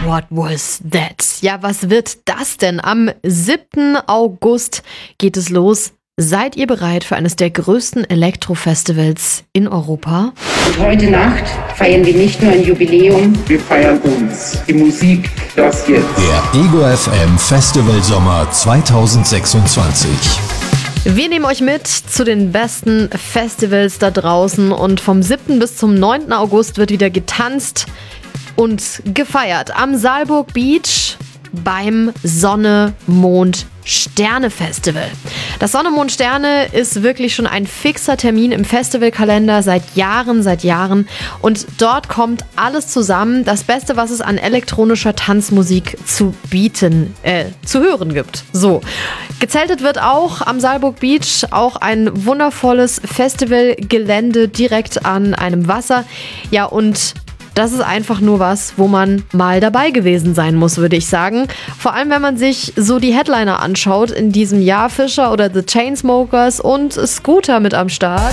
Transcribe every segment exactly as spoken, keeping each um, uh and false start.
What was that? Ja, was wird das denn? Am siebten August geht es los. Seid ihr bereit für eines der größten Elektro-Festivals in Europa? Und heute Nacht feiern wir nicht nur ein Jubiläum. Wir feiern uns. Die Musik, das jetzt. Der Ego F M Festival Sommer zwanzig sechsundzwanzig. Wir nehmen euch mit zu den besten Festivals da draußen und vom siebten bis zum neunten August wird wieder getanzt und gefeiert am Saalburg Beach beim Sonne, Mond, Sterne Festival. Das Sonne, Mond, Sterne ist wirklich schon ein fixer Termin im Festivalkalender seit Jahren, seit Jahren. Und dort kommt alles zusammen, das Beste, was es an elektronischer Tanzmusik zu bieten, äh, zu hören gibt. So. Gezeltet wird auch am Saalburg Beach, auch ein wundervolles Festivalgelände direkt an einem Wasser. Ja, und das ist einfach nur was, wo man mal dabei gewesen sein muss, würde ich sagen. Vor allem, wenn man sich so die Headliner anschaut in diesem Jahr. Fischer oder The Chainsmokers und Scooter mit am Start.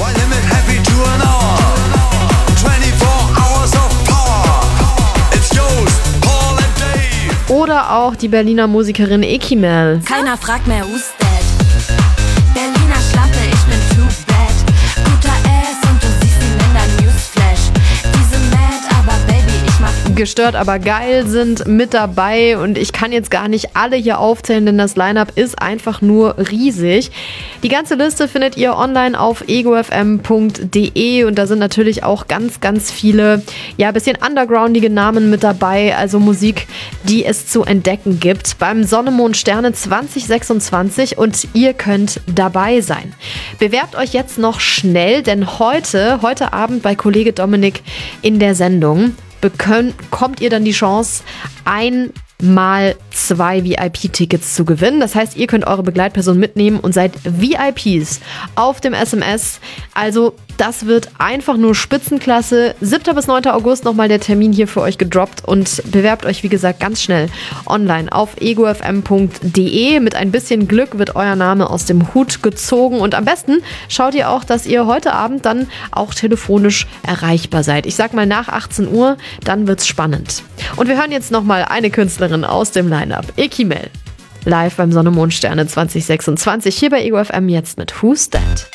Oder auch die Berliner Musikerin Ekimel. Keiner fragt mehr, who's that? Berliner Schlappe, ich bin too bad. Guter Ass und du siehst ihn in der Newsflash. Diese Mad, aber Baby, ich mach... Gestört, aber geil sind mit dabei und ich kann jetzt gar nicht alle hier aufzählen, denn das Line-Up ist einfach nur riesig. Die ganze Liste findet ihr online auf ego f m punkt d e und da sind natürlich auch ganz, ganz viele, ja, bisschen undergroundige Namen mit dabei, also Musik, die es zu entdecken gibt beim Sonne, Mond, Sterne zwanzig sechsundzwanzig und ihr könnt dabei sein. Bewerbt euch jetzt noch schnell, denn heute, heute Abend bei Kollege Dominik in der Sendung bekommt ihr dann die Chance, ein mal zwei V I P-Tickets zu gewinnen. Das heißt, ihr könnt eure Begleitperson mitnehmen und seid V I Ps auf dem S M S. Also das wird einfach nur Spitzenklasse. siebten bis neunten August nochmal der Termin hier für euch gedroppt und bewerbt euch, wie gesagt, ganz schnell online auf ego f m punkt d e. Mit ein bisschen Glück wird euer Name aus dem Hut gezogen und am besten schaut ihr auch, dass ihr heute Abend dann auch telefonisch erreichbar seid. Ich sag mal nach achtzehn Uhr, dann wird's spannend. Und wir hören jetzt nochmal eine Künstlerin aus dem Line-Up, Ekimel. Live beim Sonne, Mond, Sterne zwanzig sechsundzwanzig hier bei Ego F M jetzt mit Who's That?